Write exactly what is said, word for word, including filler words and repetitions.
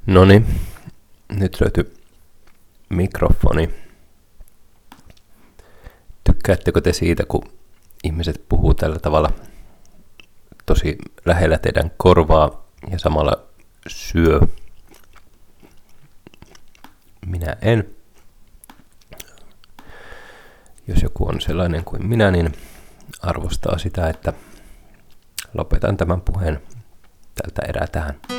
Noniin, nyt löytyi mikrofoni. Tykkäättekö te siitä, kun ihmiset puhuu tällä tavalla tosi lähellä teidän korvaa ja samalla syö? Minä en. Jos joku on sellainen kuin minä, niin arvostaa sitä, että lopetan tämän puheen tältä erää tähän.